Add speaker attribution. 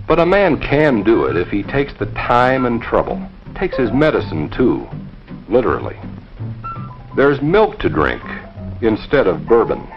Speaker 1: But a man can do it if he takes the time and trouble. Takes his medicine, too. Literally. There's milk to drink instead of bourbon.